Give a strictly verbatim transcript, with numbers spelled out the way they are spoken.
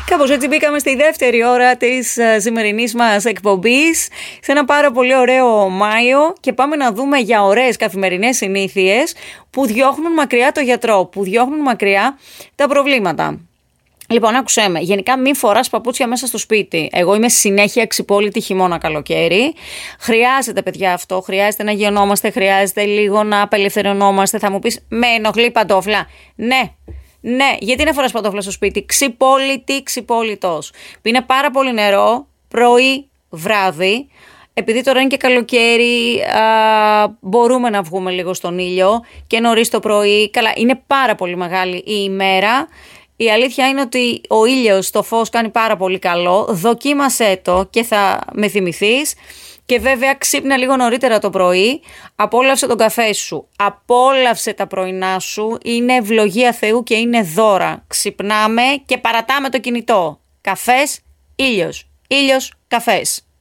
Κάπως έτσι μπήκαμε στη δεύτερη ώρα της σημερινής μας εκπομπής, σε ένα πάρα πολύ ωραίο Μάιο, και πάμε να δούμε για ωραίες καθημερινές συνήθειες που διώχνουν μακριά το γιατρό, που διώχνουν μακριά τα προβλήματα. Λοιπόν, άκουσέ με. Γενικά, μην φοράς παπούτσια μέσα στο σπίτι. Εγώ είμαι συνέχεια ξυπόλυτη χειμώνα καλοκαίρι. Χρειάζεται, παιδιά, αυτό. Χρειάζεται να γινόμαστε, χρειάζεται λίγο να απελευθερωνόμαστε. Θα μου πεις, με ενοχλεί παντόφλα. Ναι. Ναι, γιατί να φοράς παντόφλα στο σπίτι? Ξυπόλυτη, ξυπόλυτος. Πίνε πάρα πολύ νερό, πρωί, βράδυ. Επειδή τώρα είναι και καλοκαίρι, α, μπορούμε να βγούμε λίγο στον ήλιο και νωρίς το πρωί. Καλά, είναι πάρα πολύ μεγάλη η ημέρα. Η αλήθεια είναι ότι ο ήλιος, το φως κάνει πάρα πολύ καλό. Δοκίμασέ το και θα με θυμηθείς. Και βέβαια ξύπνα λίγο νωρίτερα το πρωί, απόλαυσε τον καφέ σου, απόλαυσε τα πρωινά σου, είναι ευλογία Θεού και είναι δώρα. Ξυπνάμε και παρατάμε το κινητό. Καφές, ήλιος, ήλιος, καφές.